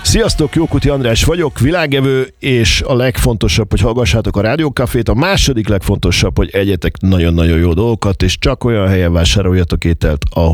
Sziasztok, Jókuti András vagyok, világevő, és a legfontosabb, hogy hallgassátok a Rádiókafét, a második legfontosabb, hogy egyetek nagyon-nagyon jó dolgokat, és csak olyan helyen vásároljatok ételt, ahol